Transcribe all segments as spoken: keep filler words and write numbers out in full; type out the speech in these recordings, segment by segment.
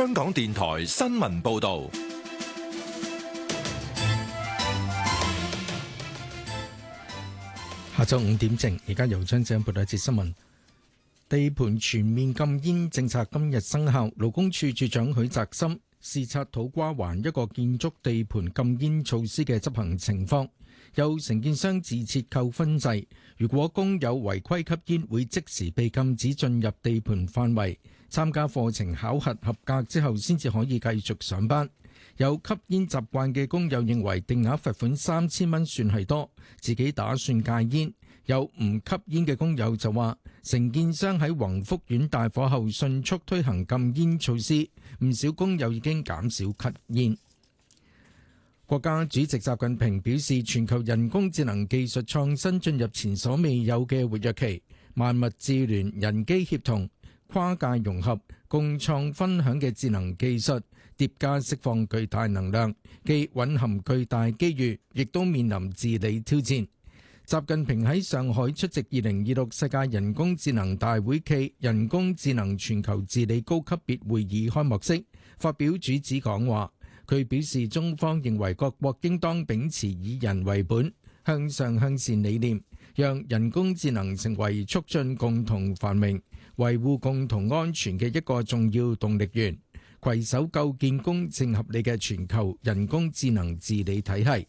香港電台新聞報道。 下晝五點正，而家由張正報道一節新聞。地盤全面禁煙政策今日生效，勞工處處長許澤森視察土瓜灣一個建築地盤禁煙措施嘅執行情況，有承建商自設扣分制，如果工友違規吸煙，會即時被禁止進入地盤範圍，參加課程考核合格之後先至可以繼續上班。有吸煙習慣嘅工友認為定額罰款三千蚊算係多，自己打算戒煙。有唔吸煙嘅工友就話，承建商喺宏福苑大火後迅速推行禁煙措施，唔少工友已經減少吸煙。國家主席習近平表示，全球人工智能技術創新進入前所未有嘅活躍期，萬物智聯、人機協同、跨界融合、共創分享嘅智能技術疊加釋放巨大能量，既蘊含巨大機遇，亦都面臨治理挑戰。習近平喺上海出席二零二六世界人工智能大會暨人工智能全球治理高級別會議開幕式發表主旨講話。佢表示，中方認為各國應當秉持以人為本、向上向善理念，讓人工智能成為促進共同繁榮、維護共同安全嘅一個重要動力源，攜手構建公正合理嘅全球人工智能治理體系。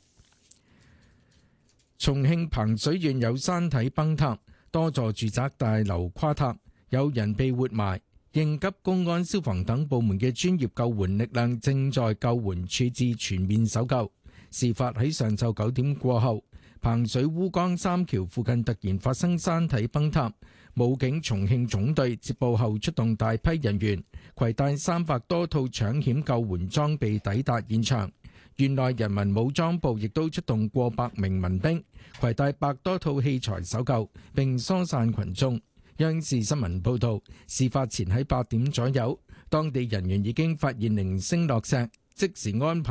重慶彭水縣有山體崩塌，多座住宅大樓垮塌，有人被活埋。應急公安消防等部門嘅專業救援力量正在救援處置全面搜救。事發喺上晝九點過後，彭水烏江三橋附近突然發生山體崩塌，武警重慶總隊接報後出動大批人員，攜帶三百多套搶險救援裝備抵達現場。縣內人民武裝部亦都出動過百名民兵，攜帶百多套器材搜救並疏散群眾。央視新聞報道，事發前喺八點左右，當地人員已經發現零星落石，即時安排